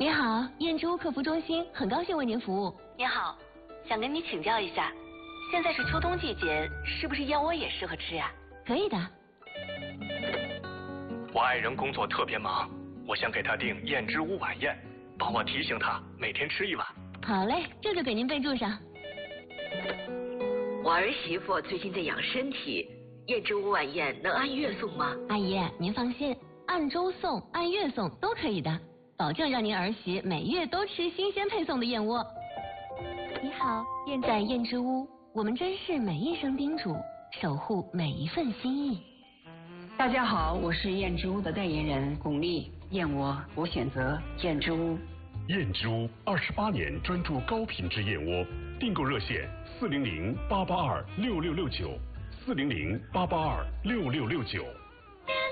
你好，燕之屋客服中心，很高兴为您服务。 你好，想跟你请教一下，现在是秋冬季节，是不是燕窝也适合吃呀？ 可以的。 我爱人工作特别忙，我想给他订燕之屋晚宴，帮我提醒他每天吃1碗。 好嘞，这就给您备注上。 我儿媳妇最近在养身体，燕之屋晚宴能按月送吗？ 阿姨，您放心，按周送、按月送都可以的，保证让您儿媳每月都吃新鲜配送的燕窝。你好，在燕之屋，我们珍视每一声叮嘱，守护每一份心意。 大家好，我是燕之屋的代言人巩俐，燕窝我选择燕之屋。 燕之屋28年专注高品质燕窝，订购热线400-882-6669，400-882-6669。